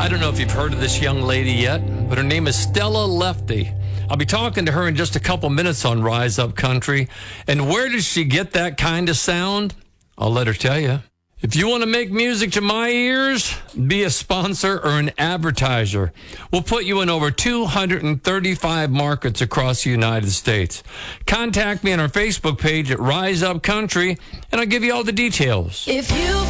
I don't know if you've heard of this young lady yet, but her name is Stella Lefty. I'll be talking to her in just a couple minutes on Rise Up Country. And where does she get that kind of sound? I'll let her tell you. If you want to make music to my ears, be a sponsor or an advertiser. We'll put you in over 235 markets across the United States. Contact me on our Facebook page at Rise Up Country, and I'll give you all the details. If you